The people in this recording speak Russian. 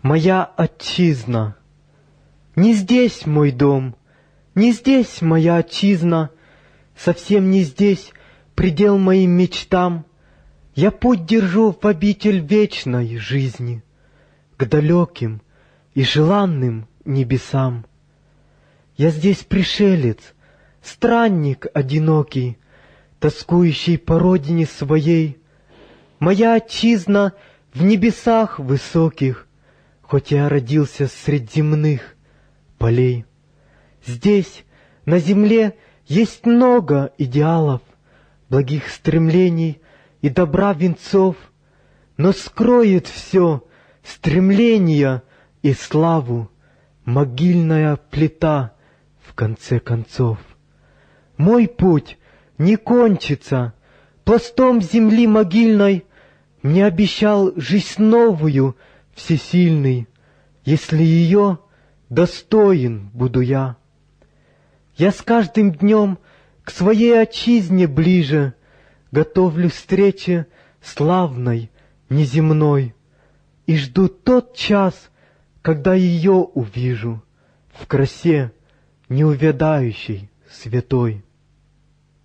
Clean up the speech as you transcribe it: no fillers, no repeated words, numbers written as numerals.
Моя отчизна. Не здесь мой дом, не здесь моя отчизна, совсем не здесь предел моим мечтам. Я путь держу в обитель вечной жизни, к далеким и желанным небесам. Я здесь пришелец, странник одинокий, тоскующий по родине своей. Моя отчизна в небесах высоких, хоть я родился средь земных полей. Здесь, на земле, есть много идеалов, благих стремлений и добра венцов, но скроет все стремления и славу могильная плита в конце концов. Мой путь не кончится пластом земли могильной. Мне обещал жизнь новую всесильный, если ее достоин буду я. Я с каждым днем к своей отчизне ближе, готовлю встрече славной, неземной, и жду тот час, когда ее увижу в красе неувядающей святой.